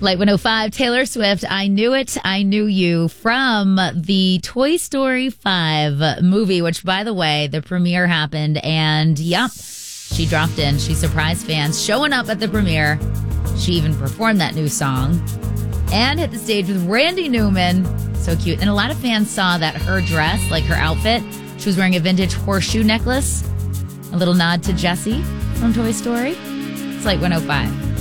Light 105, Taylor Swift, I Knew It, I Knew You, from the Toy Story 5 movie, which, by the way, the premiere happened, and yep, she dropped in. She surprised fans showing up at the premiere. She even performed that new song and hit the stage with Randy Newman. So cute. And a lot of fans saw that her dress, like her outfit, she was wearing a vintage horseshoe necklace, a little nod to Jessie from Toy Story. It's Light 105.